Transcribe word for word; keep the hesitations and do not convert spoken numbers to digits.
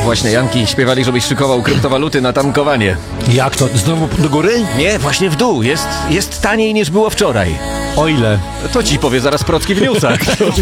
Właśnie Janki śpiewali, żebyś szykował kryptowaluty na tankowanie. Jak to? Znowu do góry? Nie, właśnie w dół. Jest, jest taniej niż było wczoraj. O ile? To ci powie zaraz Procki w newsach.